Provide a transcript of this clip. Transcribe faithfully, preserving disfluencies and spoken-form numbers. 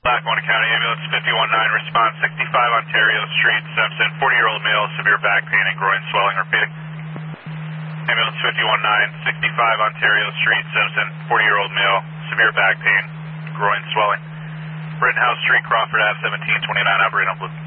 Lackawanna County Ambulance fifty-one nine, response sixty-five Ontario Street, Simpson, forty-year-old male, severe back pain and groin swelling, repeating. Ambulance fifty-one nine, sixty-five Ontario Street, Simpson, forty-year-old male, severe back pain, groin swelling. Rittenhouse Street, Crawford Ave, seventeen twenty-nine, operating on Blue.